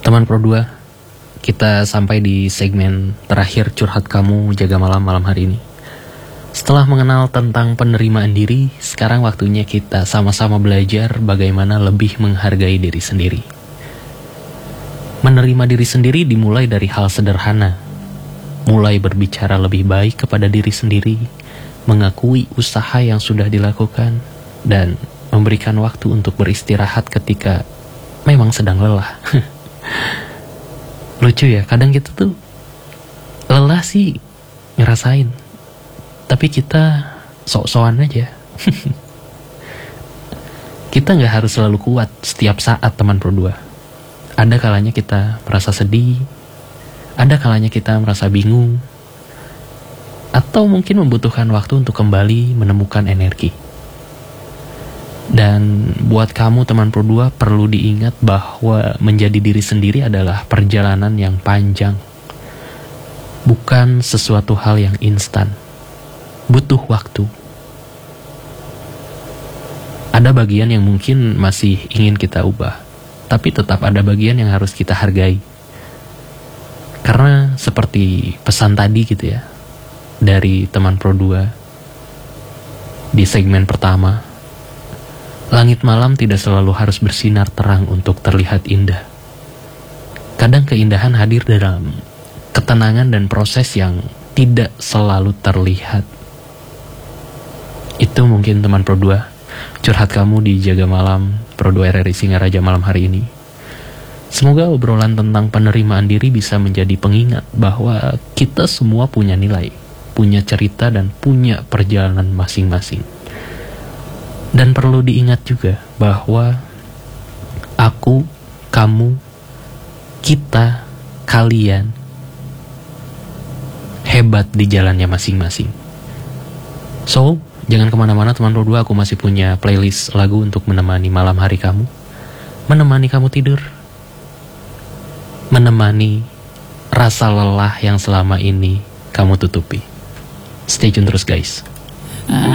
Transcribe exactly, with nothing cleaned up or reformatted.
Teman Pro dua, kita sampai di segmen terakhir curhat kamu jaga malam malam hari ini. Setelah mengenal tentang penerimaan diri, sekarang waktunya kita sama-sama belajar bagaimana lebih menghargai diri sendiri. Menerima diri sendiri dimulai dari hal sederhana. Mulai berbicara lebih baik kepada diri sendiri, mengakui usaha yang sudah dilakukan, dan memberikan waktu untuk beristirahat ketika memang sedang lelah. Lucu ya, kadang kita tuh lelah sih ngerasain, tapi kita sok-sokan aja. Kita gak harus selalu kuat setiap saat, teman Pro dua. Ada kalanya kita merasa sedih, ada kalanya kita merasa bingung, atau mungkin membutuhkan waktu untuk kembali menemukan energi. Dan buat kamu teman Pro dua, perlu diingat bahwa menjadi diri sendiri adalah perjalanan yang panjang, bukan sesuatu hal yang instan. Butuh waktu. Ada bagian yang mungkin masih ingin kita ubah, tapi tetap ada bagian yang harus kita hargai. Karena seperti pesan tadi gitu ya, dari teman Pro dua di segmen pertama, langit malam tidak selalu harus bersinar terang untuk terlihat indah. Kadang keindahan hadir dalam ketenangan dan proses yang tidak selalu terlihat. Itu mungkin teman Pro dua, curhat kamu di Jaga Malam Pro dua R R I Singaraja malam hari ini. Semoga obrolan tentang penerimaan diri bisa menjadi pengingat bahwa kita semua punya nilai, punya cerita, dan punya perjalanan masing-masing. Dan perlu diingat juga bahwa aku, kamu, kita, kalian hebat di jalannya masing-masing. So, jangan kemana-mana teman Pro dua, aku masih punya playlist lagu untuk menemani malam hari kamu, menemani kamu tidur, menemani rasa lelah yang selama ini kamu tutupi. Stay tune terus guys.